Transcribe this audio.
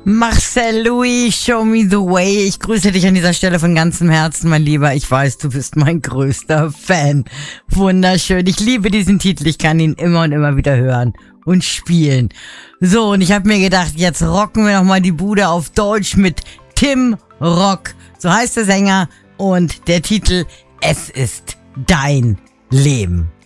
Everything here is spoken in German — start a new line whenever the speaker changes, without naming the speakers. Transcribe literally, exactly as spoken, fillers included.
Marcel Louis, show me the way. Ich grüße dich an dieser Stelle von ganzem Herzen, mein Lieber. Ich weiß, du bist mein größter Fan. Wunderschön. Ich liebe diesen Titel. Ich kann ihn immer und immer wieder hören und spielen. So, und ich habe mir gedacht, jetzt rocken wir nochmal die Bude auf Deutsch mit Tim Rock. So heißt der Sänger und der Titel: Es ist dein Leben.